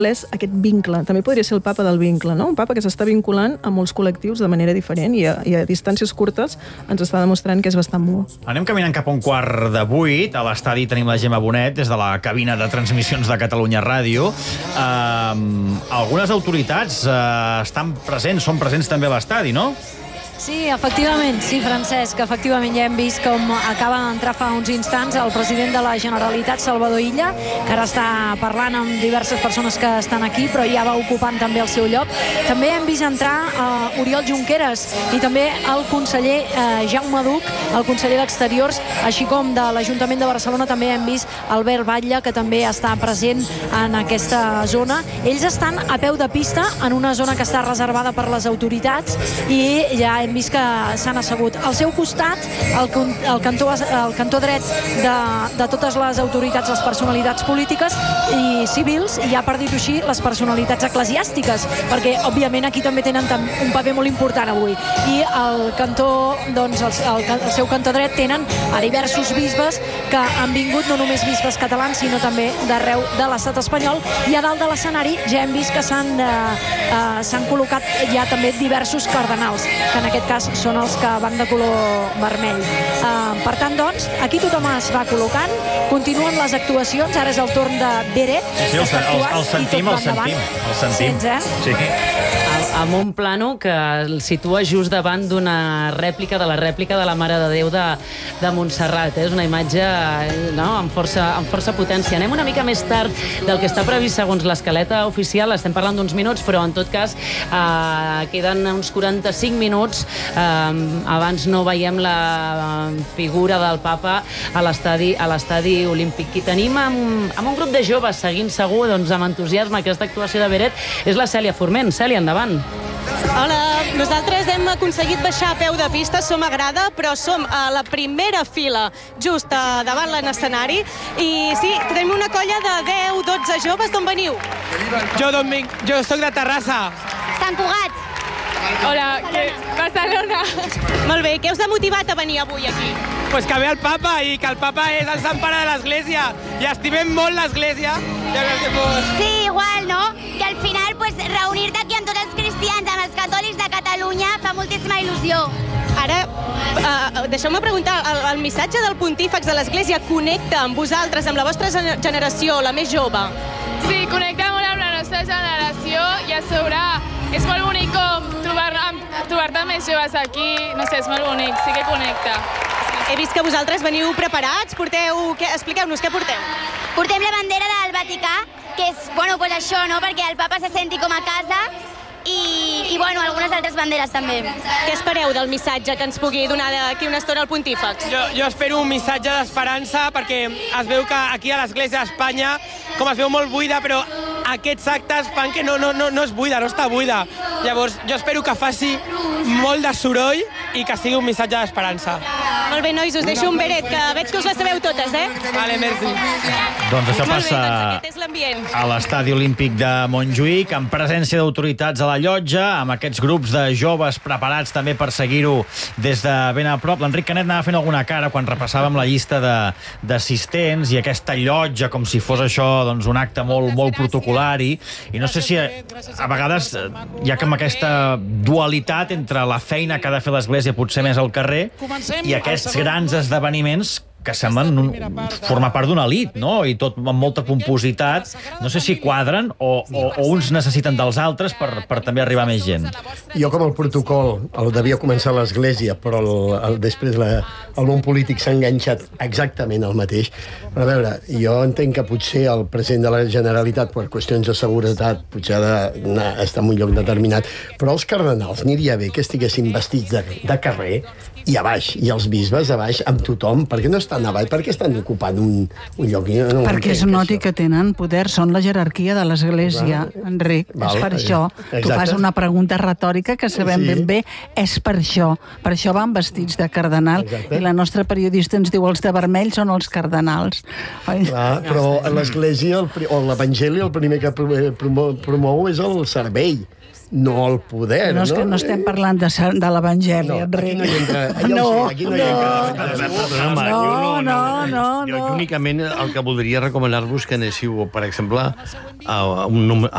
és aquest vincle. També podria ser el papa del vincle, no? Un papa que s'està vinculant a molts col·lectius de manera diferent i a distàncies curtes ens està demostrant que és bastant bo. Anem caminant cap a 7:15. A l'estadi tenim la Gemma Bonet des de la cabina de transmissions de Catalunya Ràdio. Algunes autoritats estan presents, són presents també a l'estadi, no? Sí, efectivament, sí, Francesc, efectivament ja hem vist com acaba d'entrar fa uns instants el president de la Generalitat, Salvador Illa, que ara està parlant amb diverses persones que estan aquí, però ja va ocupant també el seu lloc. També hem vist entrar Oriol Junqueras i també el conseller Jaume Duch, el conseller d'Exteriors, així com de l'Ajuntament de Barcelona també hem vist Albert Batlle, que també està present en aquesta zona. Ells estan a peu de pista en una zona que està reservada per les autoritats i ja hem vist que s'han assegut. Al seu costat, el cantó dret de totes les autoritats, les personalitats polítiques i civils, i ja per dir-ho així, les personalitats eclesiàstiques, perquè, òbviament, aquí també tenen un paper molt important avui. I el cantó, doncs, el seu cantó dret tenen a diversos bisbes que han vingut, no només bisbes catalans, sinó també d'arreu de l'estat espanyol, i a dalt de l'escenari ja hem vist que s'han col·locat ja també diversos cardenals, que en aquest cas són els que van de color vermell. Per tant, doncs, aquí tothom es va col·locant, continuen les actuacions, ara és el torn de Beret. Sí, el sentim. Sí. Amb un plano que el situa just davant d'una rèplica de la Mare de Déu de Montserrat. És una imatge amb força potència. Anem una mica més tard del que està previst segons l'escaleta oficial. Estem parlant d'uns minuts, però en tot cas queden uns 45 minuts. Abans no veiem la figura del papa a l'estadi olímpic. I tenim amb un grup de joves seguint segur amb entusiasme aquesta actuació de Beret. És la Cèlia Forment. Cèlia, endavant. Hola, nosaltres hem aconseguit baixar a peu de pista, som a grada, però som a la primera fila, just davant l'escenari, i sí, tenim una colla de 10-12 joves. D'on veniu? Jo soc de Terrassa. Sant Cugat. Hola, Barcelona. Molt bé, què us ha motivat a venir avui aquí? Pues que ve el papa i que el papa és el sant pare de l'església i estimem molt l'església. Sí, igual, no? Que al final pues, reunir-te aquí amb tots els cristians, amb els catòlics de Catalunya, fa moltíssima il·lusió. Ara, deixeu-me preguntar, el missatge del pontífex de l'església connecta amb vosaltres, amb la vostra generació, la més jove? Sí, connecta molt amb la nostra generació i a sobre és molt bonic com trobar-te més joves aquí, no sé, és molt bonic, sí que connecta. He vist que vosaltres veniu preparats, expliqueu-nos què porteu. Portem la bandera del Vaticà, que és, bueno, pues això, no?, perquè el papa se senti com a casa, i bueno, algunes altres banderes també. Què espereu del missatge que ens pugui donar d'aquí una estona el pontífex? Jo espero un missatge d'esperança, perquè es veu que aquí a l'església d'Espanya, com es veu molt buida, però aquests actes fan que no és buida, no està buida. Llavors, jo espero que faci molt de soroll i que sigui un missatge d'esperança. Molt bé, nois, us deixo un Beret, que veig que us la sabeu totes, eh? Vale, merci. Doncs això passa aquest és l'ambient. a l'estadi olímpic de Montjuïc, amb presència d'autoritats a la llotja, amb aquests grups de joves preparats també per seguir-ho des de ben a prop. L'Enric Canet anava fent alguna cara quan repassàvem la llista d'assistents i aquesta llotja, com si fos això un acte molt protocolari. I no sé si a vegades hi ha com aquesta dualitat entre la feina que ha de fer l'Església, potser més al carrer, i aquests grans esdeveniments que semblen formar part d'una elit, no? I tot amb molta pompositat. No sé si quadren o uns necessiten dels altres per també arribar a més gent. Jo, com el protocol, el devia començar l'Església, però després el món polític s'ha enganxat exactament al mateix. Però a veure, jo entenc que potser el president de la Generalitat, per qüestions de seguretat, potser ha d'estar en un lloc determinat, però els cardenals aniria bé que estiguessin vestits de carrer i a baix, i els bisbes a baix amb tothom. Per què no estan a baix? Per què estan ocupant un lloc? Perquè es noti que tenen poder, són la jerarquia de l'Església, Enric. És per això. Tu fas una pregunta retòrica que sabem ben bé, és per això. Per això van vestits de cardenal. I la nostra periodista ens diu els de vermell són els cardenals. Però l'Església o l'Evangeli el primer que promou és el servei. no el poder. No, és que no estem parlant de l'Evangeli, Enric. Aquí no hi entra. Jo únicament el que voldria recomanar-vos que anéssiu, per exemple, a un